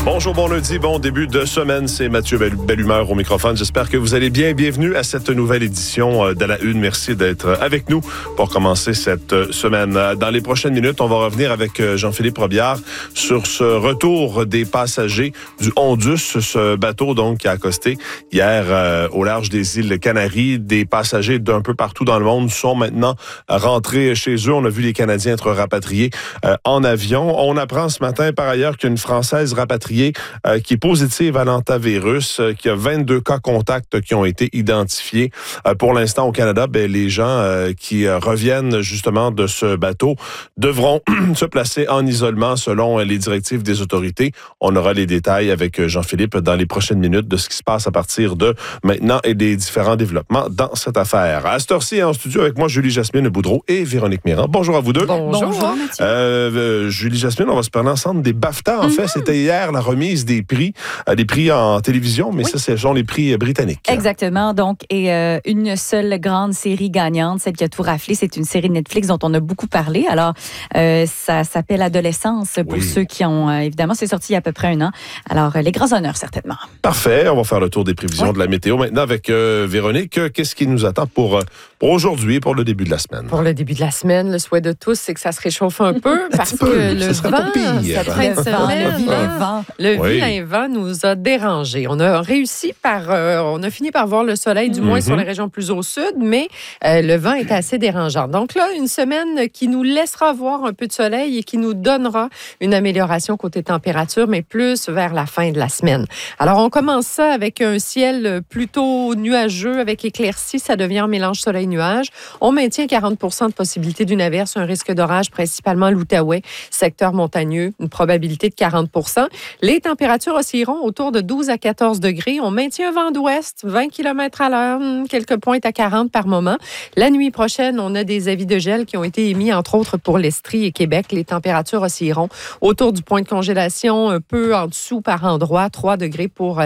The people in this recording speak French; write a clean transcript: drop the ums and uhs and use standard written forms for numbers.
Bonjour, bon lundi, bon début de semaine. C'est Mathieu Bellumeur au microphone. J'espère que vous allez bien. Bienvenue à cette nouvelle édition de La Une. Merci d'être avec nous pour commencer cette semaine. Dans les prochaines minutes, on va revenir avec Jean-Philippe Robillard sur ce retour des passagers du Ondus, ce bateau donc qui a accosté hier au large des îles Canaries. Des passagers d'un peu partout dans le monde sont maintenant rentrés chez eux. On a vu les Canadiens être rapatriés en avion. On apprend ce matin par ailleurs qu'une Française rapatriée qui est positive à l'hantavirus, qui a 22 cas contacts qui ont été identifiés. Pour l'instant, au Canada, les gens qui reviennent justement de ce bateau devront se placer en isolement selon les directives des autorités. On aura les détails avec Jean-Philippe dans les prochaines minutes de ce qui se passe à partir de maintenant et des différents développements dans cette affaire. À cette heure-ci, en studio avec moi, Julie-Jasmine Boudreau et Véronique Mirand. Bonjour à vous deux. Bonjour Mathieu. Julie-Jasmine, on va se parler ensemble des BAFTA. En fait, c'était hier la remise des prix en télévision, mais ça, ce sont les prix britanniques. Exactement. Donc, une seule grande série gagnante, celle qui a tout raflé, c'est une série Netflix dont on a beaucoup parlé. Alors, ça s'appelle Adolescence pour ceux qui ont, évidemment, c'est sorti il y a à peu près un an. Alors, les grands honneurs, certainement. Parfait. On va faire le tour des prévisions de la météo. Maintenant, avec Véronique, qu'est-ce qui nous attend pour aujourd'hui, pour le début de la semaine? Pour le début de la semaine, le souhait de tous, c'est que ça se réchauffe un peu parce que le vent, le vilain vent nous a dérangés. On a fini par voir le soleil, du moins sur les régions plus au sud, mais le vent est assez dérangeant. Donc là, une semaine qui nous laissera voir un peu de soleil et qui nous donnera une amélioration côté température, mais plus vers la fin de la semaine. Alors, on commence ça avec un ciel plutôt nuageux, avec éclaircies. Ça devient un mélange soleil-nuage. On maintient 40 % de possibilité d'une averse, un risque d'orage principalement à l'Outaouais, secteur montagneux, une probabilité de 40 %. Les températures oscilleront autour de 12 à 14 degrés. On maintient un vent d'ouest, 20 km à l'heure, quelques pointes à 40 par moment. La nuit prochaine, on a des avis de gel qui ont été émis, entre autres, pour l'Estrie et Québec. Les températures oscilleront autour du point de congélation, un peu en dessous par endroit, 3 degrés pour